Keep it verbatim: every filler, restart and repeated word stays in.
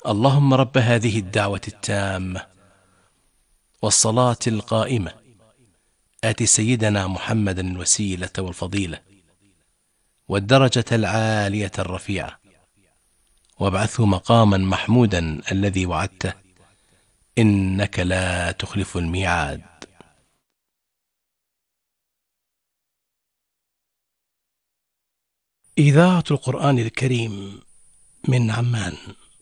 اللهم رب هذه الدعوة التامة والصلاة القائمة آت سيدنا محمدا الوسيلة والفضيلة والدرجة العالية الرفيعة وابعثه مقاما محمودا الذي وعدته إنك لا تخلف الميعاد. إذاعة القرآن الكريم من عمان.